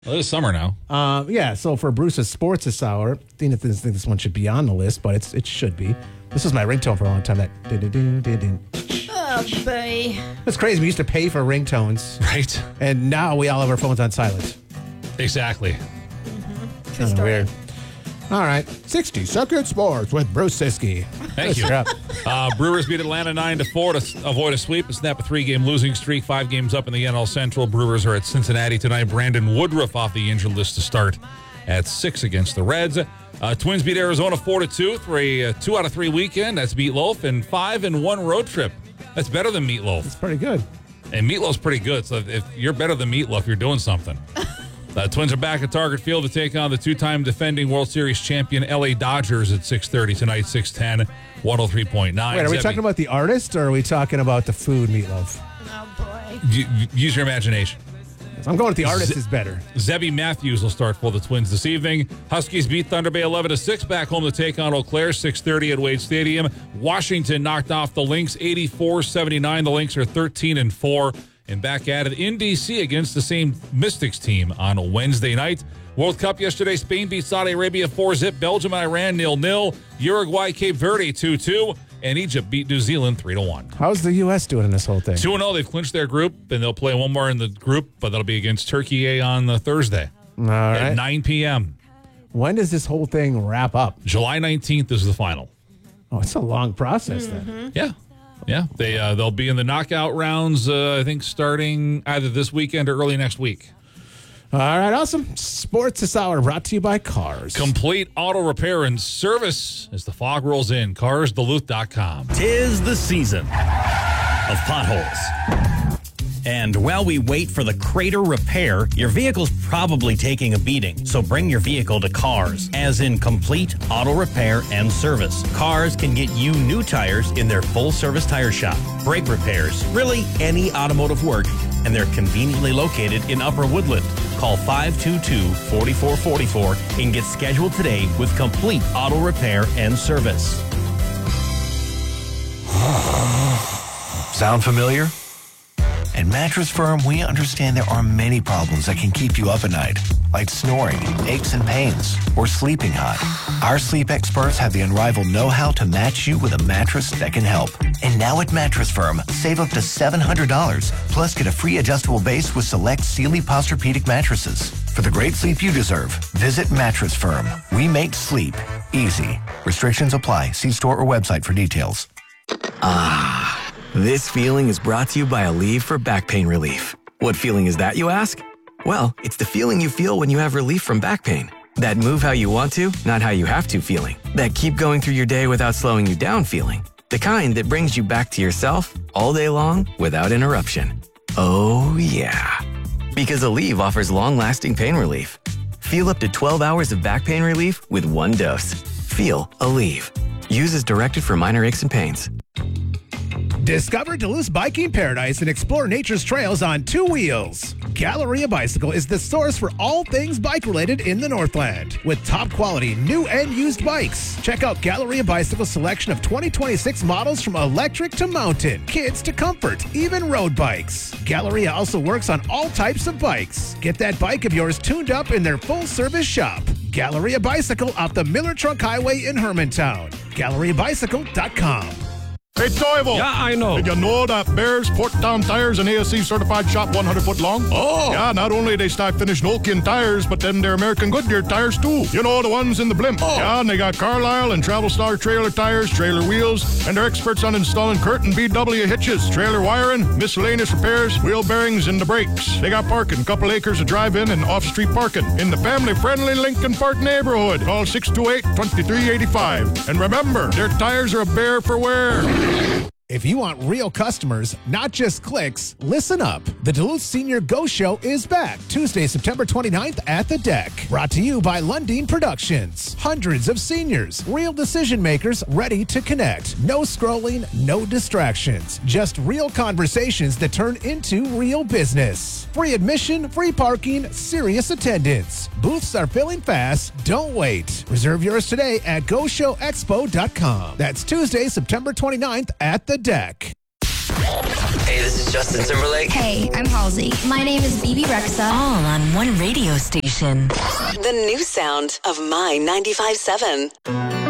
Well, it is summer now. Yeah, so for Bruce's Sports this hour, Dina doesn't think this one should be on the list, but it should be. This was my ringtone for a long time. That Oh, boy. That's crazy. We used to pay for ringtones. Right. And now we all have our phones on silent. Exactly. Kind of weird. All right. 60-second sports with Bruce Siskey. Thank you. Brewers beat Atlanta 9-4 to avoid a sweep and snap a 3-game losing streak. 5 games up in the NL Central. Brewers are at Cincinnati tonight. Brandon Woodruff off the injured list to start at 6 against the Reds. Twins beat Arizona 4-2 for a 2 out of 3 weekend. That's Meatloaf, and 5-1 road trip. That's better than Meatloaf. It's pretty good. And Meatloaf's pretty good. So if you're better than Meatloaf, you're doing something. The Twins are back at Target Field to take on the 2-time defending World Series champion LA Dodgers at 6:30 tonight, 610, 103.9. Wait, are we talking about the artist or are we talking about the food, Meatloaf? Oh, boy. Use your imagination. I'm going with the artist is better. Zebby Matthews will start for the Twins this evening. Huskies beat Thunder Bay 11-6 back home to take on Eau Claire, 6:30 at Wade Stadium. Washington knocked off the Lynx 84-79. The Lynx are 13-4. And back at it in D.C. against the same Mystics team on Wednesday night. World Cup yesterday, Spain beat Saudi Arabia 4-0. Belgium and Iran 0-0. Uruguay, Cape Verde 2-2. And Egypt beat New Zealand 3-1. How's the U.S. doing in this whole thing? 2-0. They've clinched their group, and they'll play one more in the group, but that'll be against Turkey on Thursday at 9 p.m. When does this whole thing wrap up? July 19th is the final. Oh, it's a long process then. Yeah. Yeah, they'll be in the knockout rounds, I think, starting either this weekend or early next week. All right, awesome. Sports this hour brought to you by Cars. Complete auto repair and service as the fog rolls in. CarsDuluth.com. 'Tis the season of potholes. And while we wait for the crater repair, your vehicle's probably taking a beating. So bring your vehicle to Cars, as in complete auto repair and service. Cars can get you new tires in their full-service tire shop, brake repairs, really any automotive work, and they're conveniently located in Upper Woodland. Call 522-4444 and get scheduled today with complete auto repair and service. Sound familiar? At Mattress Firm, we understand there are many problems that can keep you up at night, like snoring, aches and pains, or sleeping hot. Our sleep experts have the unrivaled know-how to match you with a mattress that can help. And now at Mattress Firm, save up to $700, plus get a free adjustable base with select Sealy Posturepedic mattresses. For the great sleep you deserve, visit Mattress Firm. We make sleep easy. Restrictions apply. See store or website for details. This feeling is brought to you by Aleve for back pain relief. What feeling is that, you ask? Well, it's the feeling you feel when you have relief from back pain. That move how you want to, not how you have to feeling. That keep going through your day without slowing you down feeling. The kind that brings you back to yourself all day long without interruption. Oh, yeah. Because Aleve offers long-lasting pain relief. Feel up to 12 hours of back pain relief with one dose. Feel Aleve. Use as directed for minor aches and pains. Discover Duluth Biking Paradise and explore nature's trails on 2 wheels. Galleria Bicycle is the source for all things bike-related in the Northland. With top-quality new and used bikes. Check out Galleria Bicycle's selection of 2026 models from electric to mountain, kids to comfort, even road bikes. Galleria also works on all types of bikes. Get that bike of yours tuned up in their full-service shop. Galleria Bicycle off the Miller Trunk Highway in Hermantown. GalleriaBicycle.com. Hey, Toivo. Yeah, I know. Did you know that Bears, Porttown Tires, and ASC certified shop 100 foot long? Oh. Yeah, not only they stock finished Nokian tires, but then they're American Goodyear tires too. You know, the ones in the blimp. Oh. Yeah, and they got Carlisle and Travel Star trailer tires, trailer wheels, and they're experts on installing Curtin BW hitches, trailer wiring, miscellaneous repairs, wheel bearings, and the brakes. They got parking, couple acres of drive-in and off-street parking in the family-friendly Lincoln Park neighborhood. Call 628-2385. And remember, their tires are a bear for wear. If you want real customers, not just clicks, listen up. The Duluth Senior Go Show is back Tuesday, September 29th at the Deck. Brought to you by Lundeen Productions. Hundreds of seniors, real decision makers ready to connect. No scrolling, no distractions. Just real conversations that turn into real business. Free admission, free parking, serious attendance. Booths are filling fast. Don't wait. Reserve yours today at GoShowExpo.com. That's Tuesday, September 29th at the Deck. Hey, this is Justin Timberlake. Hey, I'm Halsey. My name is BB Rexa. All on one radio station. The new sound of My 95.7.